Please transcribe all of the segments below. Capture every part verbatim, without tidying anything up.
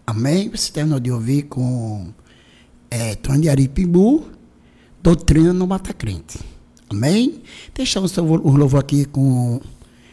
Amém? Você terminou de ouvir com é, Tony de Aripimbu, Doutrina no Mata Crente. Amém? Deixamos o louvor aqui com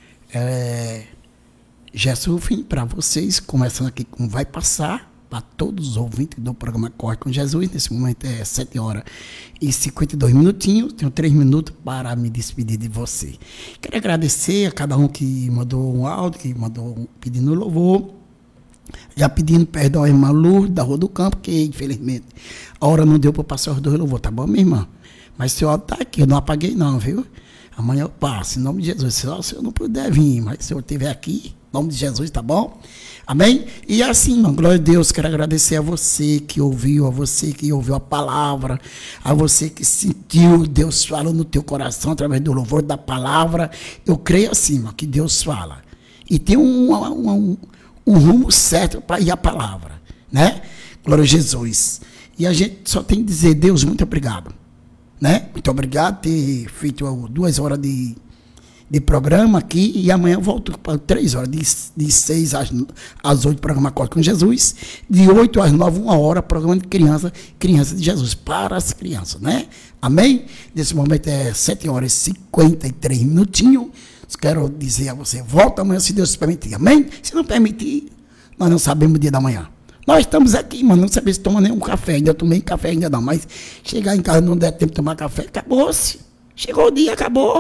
é, Jesus para vocês, começando aqui com Vai Passar, para todos os ouvintes do programa Corre com Jesus. Nesse momento é sete horas e cinquenta e dois minutinhos. Tenho três minutos para me despedir de você. Quero agradecer a cada um que mandou um áudio, que mandou um pedindo louvor. Já pedindo perdão à irmã Lourdes, da Rua do Campo, que infelizmente a hora não deu para passar os dois louvor, tá bom, minha irmã? Mas o senhor está aqui, eu não apaguei não, viu? Amanhã eu passo, em nome de Jesus. Se o senhor não puder vir, mas se o senhor estiver aqui, em nome de Jesus, tá bom? Amém? E assim, irmão, glória a Deus, quero agradecer a você que ouviu, a você que ouviu a palavra, a você que sentiu Deus falando no teu coração através do louvor da palavra. Eu creio assim, irmão, que Deus fala. E tem um, um, um, um rumo certo para ir a palavra, né? Glória a Jesus. E a gente só tem que dizer, Deus, muito obrigado. Né? Muito obrigado por ter feito duas horas de, de programa aqui, e amanhã eu volto para três horas, de, de seis às, às oito, programa Corre com Jesus, de oito às nove, uma hora, programa de criança, criança de Jesus, para as crianças, né? Amém? Nesse momento é sete horas e cinquenta e três minutinhos. Quero dizer a você, volta amanhã se Deus permitir, amém? Se não permitir, nós não sabemos o dia da manhã. Nós estamos aqui, mas não sabemos se toma nenhum café. Ainda tomei café, ainda não. Mas chegar em casa não der tempo de tomar café, acabou-se. Chegou o dia, acabou.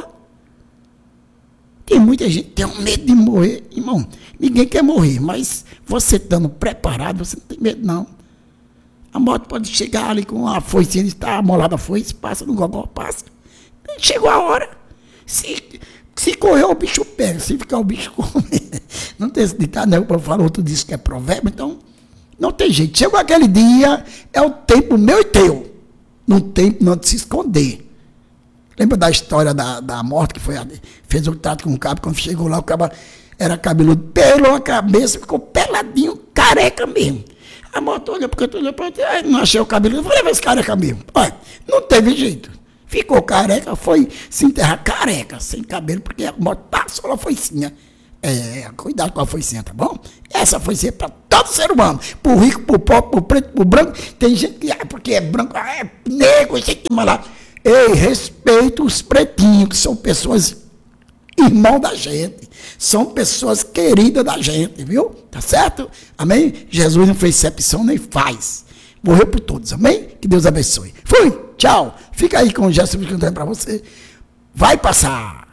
Tem muita gente que tem um medo de morrer. Irmão, ninguém quer morrer, mas você estando preparado, você não tem medo, não. A morte pode chegar ali com a foice, ele está amolada a foice, passa no gogó, passa. Chegou a hora. Se, se correr, o bicho pega. Se ficar, o bicho come. Não tem esse ditado, né? Eu falo, outro diz que é provérbio, então... Não tem jeito. Chegou aquele dia, é o tempo meu e teu. Não tem não de se esconder. Lembra da história da, da morte, que foi a, fez o trato com o cabo, quando chegou lá, o cabo era cabeludo, pelou a cabeça, ficou peladinho, careca mesmo. A morte olhou porque tu olhou para ti, não achei o cabelo, vou levar esse careca mesmo. Olha, não teve jeito. Ficou careca, foi se enterrar careca, sem cabelo, porque a morte passou a foicinha. É, cuidado com a foicinha, tá bom? Essa foicinha é para todo ser humano. Pro rico, pro pobre, pro preto, pro branco. Tem gente que, ah, porque é branco, ah, é negro, gente que lá. Ei, respeito os pretinhos, que são pessoas irmãos da gente. São pessoas queridas da gente, viu? Tá certo? Amém? Jesus não fez exceção, nem faz. Morreu por todos, amém? Que Deus abençoe. Fui, tchau. Fica aí com o Jesus cantando para você. Vai passar.